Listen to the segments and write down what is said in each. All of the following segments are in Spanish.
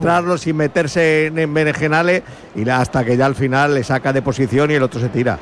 entrarlo sin meterse en berenjenales y hasta que ya al final le saca de posición y el otro se tira.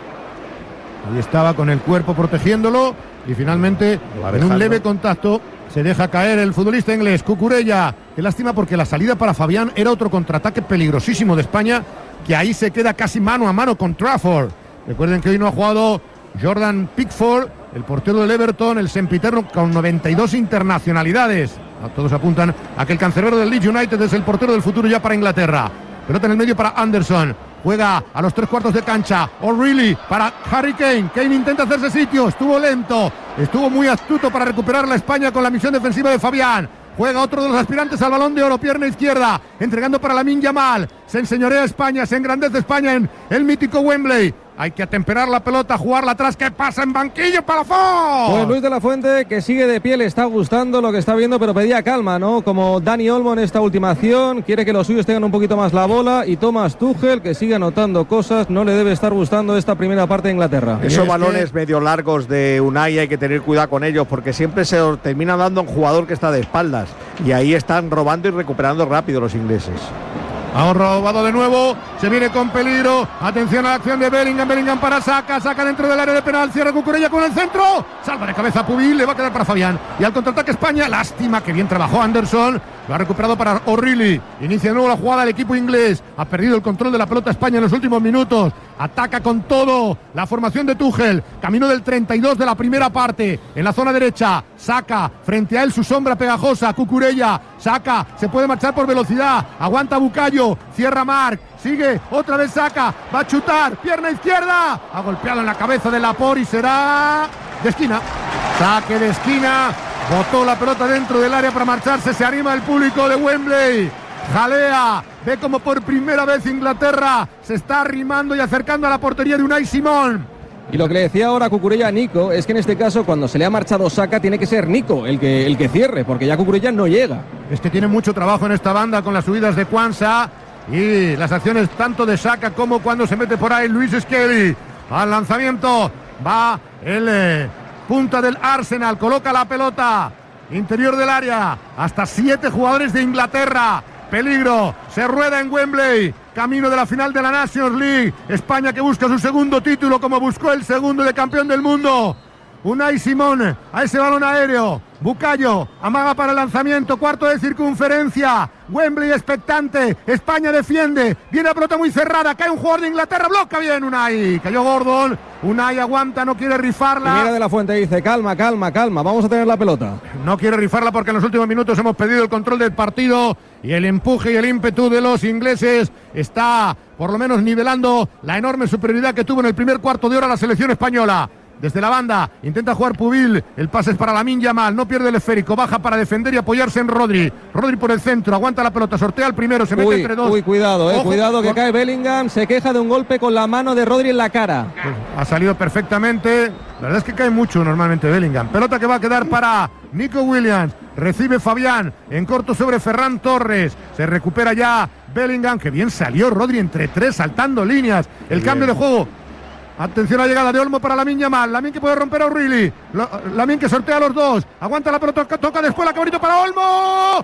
Ahí estaba con el cuerpo protegiéndolo y finalmente en un leve contacto se deja caer el futbolista inglés Cucurella. Qué lástima porque la salida para Fabián era otro contraataque peligrosísimo de España, que ahí se queda casi mano a mano con Trafford. Recuerden que hoy no ha jugado Jordan Pickford, el portero del Everton, el sempiterno con 92 internacionalidades. Todos apuntan a que el cancerbero del Leeds United es el portero del futuro ya para Inglaterra. Pelota en el medio para Anderson. Juega a los 3/4 de cancha. O'Reilly para Harry Kane. Kane intenta hacerse sitio. Estuvo lento. Estuvo muy astuto para recuperar la España con la misión defensiva de Fabián. Juega otro de los aspirantes al Balón de Oro, pierna izquierda, entregando para Lamine Yamal. Se enseñorea España, se engrandece España en el mítico Wembley. Hay que atemperar la pelota, jugarla atrás. ¿Qué pasa en banquillo, Palafón? Pues Luis de la Fuente, que sigue de pie, le está gustando lo que está viendo, pero pedía calma, ¿no? Como Dani Olmo en esta última acción, quiere que los suyos tengan un poquito más la bola, y Thomas Tuchel, que sigue anotando cosas, no le debe estar gustando esta primera parte de Inglaterra. Esos balones medio largos de Unai hay que tener cuidado con ellos, porque siempre se termina dando a un jugador que está de espaldas, y ahí están robando y recuperando rápido los ingleses. Ha robado de nuevo, se viene con peligro. Atención a la acción de Bellingham para Saka dentro del área de penal, cierra Cucurella con el centro, salva de cabeza Pubil, le va a quedar para Fabián. Y al contraataque España, lástima que bien trabajó Anderson, lo ha recuperado para O'Reilly. Inicia de nuevo la jugada del equipo inglés, ha perdido el control de la pelota España en los últimos minutos. Ataca con todo la formación de Tuchel, camino del 32 de la primera parte, en la zona derecha, Saka, frente a él su sombra pegajosa, Cucurella, Saka, se puede marchar por velocidad, aguanta Bucayo, cierra Marc, sigue, otra vez Saka, va a chutar, pierna izquierda, ha golpeado en la cabeza de Laporte y será de esquina, saque de esquina, botó la pelota dentro del área para marcharse, se anima el público de Wembley. Jalea, ve como por primera vez Inglaterra se está arrimando y acercando a la portería de Unai Simón. Y lo que le decía ahora Cucurella a Nico es que en este caso, cuando se le ha marchado Saka, tiene que ser Nico el que cierre, porque ya Cucurella no llega. Es que tiene mucho trabajo en esta banda con las subidas de Kwanza y las acciones tanto de Saka como cuando se mete por ahí Luis Skelly. Al lanzamiento va el punta del Arsenal, coloca la pelota interior del área, hasta 7 jugadores de Inglaterra. Peligro, se rueda en Wembley, camino de la final de la Nations League. España que busca su segundo título, como buscó el segundo de campeón del mundo. Unai Simón a ese balón aéreo. Bucayo amaga para el lanzamiento, cuarto de circunferencia. Wembley expectante, España defiende, viene la pelota muy cerrada, cae un jugador de Inglaterra, bloca bien Unai, cayó Gordon, Unai aguanta, no quiere rifarla. Y mira de la Fuente, dice calma, vamos a tener la pelota. No quiere rifarla porque en los últimos minutos hemos pedido el control del partido y el empuje y el ímpetu de los ingleses está por lo menos nivelando la enorme superioridad que tuvo en el primer cuarto de hora la selección española. Desde la banda, intenta jugar Pubil, el pase es para Lamine Yamal, no pierde el esférico, baja para defender y apoyarse en Rodri. Rodri por el centro, aguanta la pelota, sortea el primero, se mete entre dos. Cuidado, cuidado que cae Bellingham, se queja de un golpe con la mano de Rodri en la cara. Pues ha salido perfectamente, la verdad es que cae mucho normalmente Bellingham. Pelota que va a quedar para Nico Williams, recibe Fabián, en corto sobre Ferran Torres, se recupera ya Bellingham, que bien salió Rodri entre 3, saltando líneas, el cambio de juego. Atención a la llegada de Olmo para Lamine Yamal. Lamine que puede romper a O'Reilly. Lamine que sortea a los dos. Aguanta la pelota, toca después la cabrito para Olmo.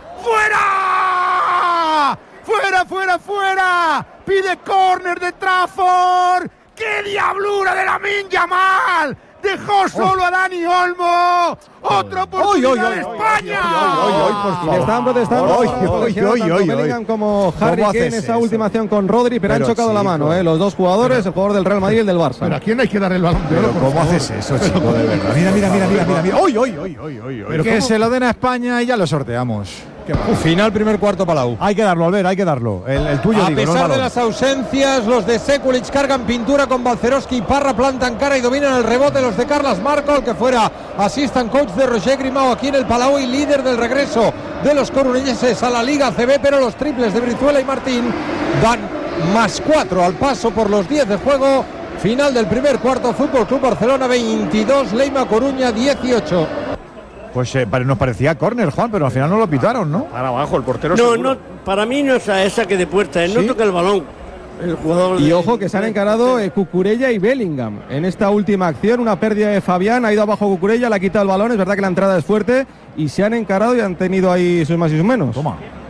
¡Fuera! ¡Fuera! Pide córner de Trafford. ¡Qué diablura de Lamine Yamal! Dejó solo a Dani Olmo. Otra oportunidad de España. Le están protestando Bellingham como Harry Kane en esa última acción con Rodri, pero han chocado la mano, los dos jugadores, el jugador del Real Madrid y el del Barça. ¿Pero a quién hay que darle el balón de oro? ¿Cómo haces eso, chico? De verdad. Mira. ¡Uy! Que se lo den a España y ya lo sorteamos. Final primer cuarto Palau. Hay que darlo, Albert, hay que darlo. El tuyo, a digo, pesar de las ausencias, los de Sekulic cargan pintura con Balcerowski y Parra, plantan cara y dominan el rebote los de Carles Marco, que fuera assistant coach de Roger Grimao aquí en el Palau y líder del regreso de los coruñeses a la Liga ACB, pero los triples de Brizuela y Martín dan +4 al paso por los 10 de juego. Final del primer cuarto, Fútbol Club Barcelona 22, Leima Coruña 18. Pues nos parecía córner, Juan, pero al final no lo pitaron, ¿no? Para abajo, el portero No, para mí no es a saque de puerta, no toca el balón. El jugador y ojo que se han encarado Cucurella y Bellingham en esta última acción, una pérdida de Fabián, ha ido abajo Cucurella, le ha quitado el balón, es verdad que la entrada es fuerte y se han encarado y han tenido ahí sus más y sus menos. Toma.